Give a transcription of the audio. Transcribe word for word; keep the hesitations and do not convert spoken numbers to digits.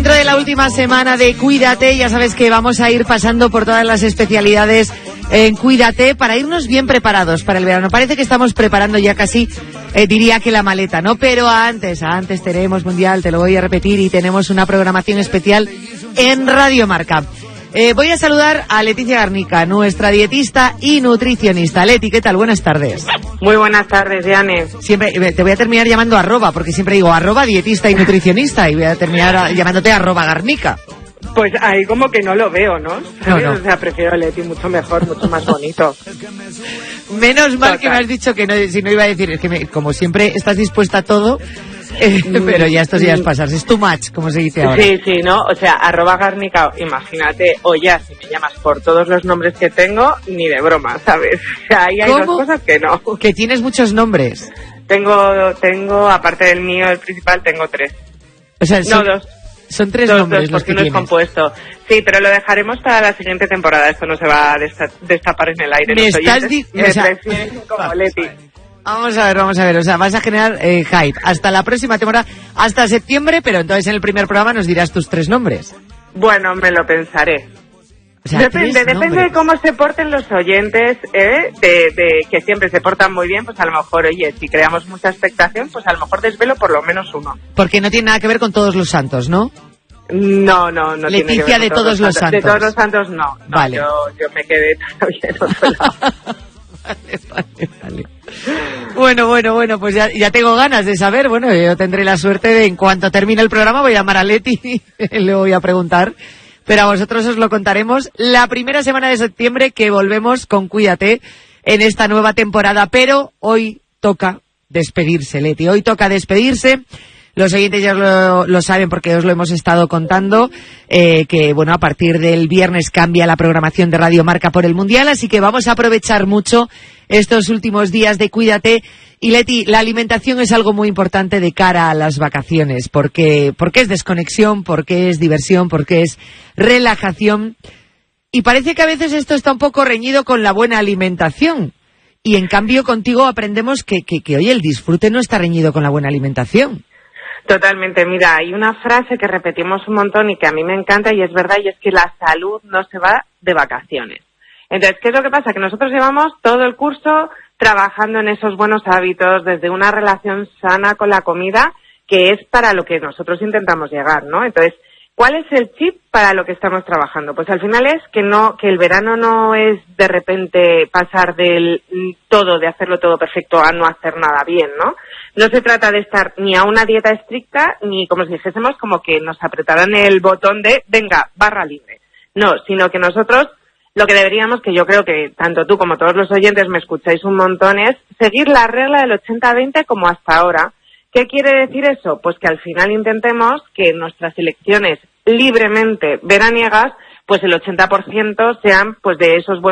dentro de la última semana de Cuídate, ya sabes que vamos a ir pasando por todas las especialidades en Cuídate para irnos bien preparados para el verano. Parece que estamos preparando ya casi, eh, diría que la maleta, ¿no? Pero antes, antes tenemos Mundial, te lo voy a repetir, y tenemos una programación especial en Radio Marca. Eh, voy a saludar a Leticia Garnica, nuestra dietista y nutricionista. Leti, ¿qué tal? Buenas tardes. Muy buenas tardes, Diane. Siempre te voy a terminar llamando arroba, porque siempre digo arroba dietista y nutricionista, y voy a terminar a, llamándote arroba Garnica. Pues ahí como que no lo veo, ¿no? No, no. O sea, prefiero Leti, mucho mejor, mucho más bonito. Menos mal Total. que me has dicho que no, si no iba a decir, es que me, como siempre estás dispuesta a todo, eh, mm, pero ya estos días pasas, es too much, como se dice ahora. Sí, sí, ¿no? O sea, arroba Garnica, imagínate, o ya, si me llamas por todos los nombres que tengo, ni de broma, ¿sabes? O sea, ahí hay ¿Cómo? dos cosas que no. Que tienes muchos nombres. Tengo, tengo, aparte del mío, el principal, tengo tres. O sea, son, no, dos. Son tres dos, nombres dos, los que porque uno tienes. es compuesto. Sí, pero lo dejaremos para la siguiente temporada. Esto no se va a desta- destapar en el aire. Me Los estás oyentes di- me o sea, prefieren como Leti. Vamos a ver, vamos a ver, o sea, vas a generar eh, hype hasta la próxima temporada, hasta septiembre, pero entonces en el primer programa nos dirás tus tres nombres. Bueno, me lo pensaré. O sea, Depende, tres depende nombres. de cómo se porten los oyentes, ¿eh? de, de que siempre se portan muy bien, pues a lo mejor, oye, si creamos mucha expectación, pues a lo mejor desvelo por lo menos uno. Porque no tiene nada que ver con Todos los Santos, ¿no? No, no, no. Leticia tiene que ver de con Todos los Santos. De Todos los Santos, no. no Vale. Yo, yo me quedé todavía en otro lado. Vale, vale, vale. Bueno, bueno, bueno, pues ya, ya tengo ganas de saber. Bueno, yo tendré la suerte de, en cuanto termine el programa, voy a llamar a Leti y le voy a preguntar. Pero a vosotros os lo contaremos la primera semana de septiembre, que volvemos con Cuídate en esta nueva temporada. Pero hoy toca despedirse, Leti. Hoy toca despedirse. Los oyentes ya lo, lo saben porque os lo hemos estado contando, eh, que bueno, a partir del viernes cambia la programación de Radio Marca por el Mundial, así que vamos a aprovechar mucho estos últimos días de Cuídate. Y Leti, la alimentación es algo muy importante de cara a las vacaciones, porque, porque es desconexión, porque es diversión, porque es relajación, y parece que a veces esto está un poco reñido con la buena alimentación, y en cambio contigo aprendemos que, que, que oye, el disfrute no está reñido con la buena alimentación. Totalmente, mira, hay una frase que repetimos un montón y que a mí me encanta y es verdad, y es que la salud no se va de vacaciones. Entonces, ¿qué es lo que pasa? Que nosotros llevamos todo el curso trabajando en esos buenos hábitos, desde una relación sana con la comida, que es para lo que nosotros intentamos llegar, ¿no? Entonces, ¿cuál es el chip para lo que estamos trabajando? Pues al final es que no, que el verano no es de repente pasar del todo, de hacerlo todo perfecto a no hacer nada bien, ¿no? No se trata de estar ni a una dieta estricta, ni como si dijésemos como que nos apretaran el botón de, venga, barra libre. No, sino que nosotros lo que deberíamos, que yo creo que tanto tú como todos los oyentes me escucháis un montón, es seguir la regla del ochenta veinte como hasta ahora. ¿Qué quiere decir eso? Pues que al final intentemos que nuestras elecciones libremente veraniegas, pues el ochenta por ciento sean pues de esos buenos